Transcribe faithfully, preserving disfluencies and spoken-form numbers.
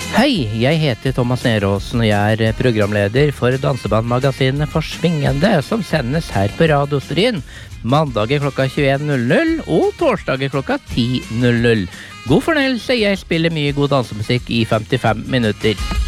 Hei, jeg heter Thomas Neråsen, og jeg er programleder for dansebandmagasinet Forsvingende, som sendes her på Radiostrien mandager klokka tjueen null null og torsdager klokka ti null null. God fornøyelse, jeg spiller mye god dansemusikk i femtifem minutter.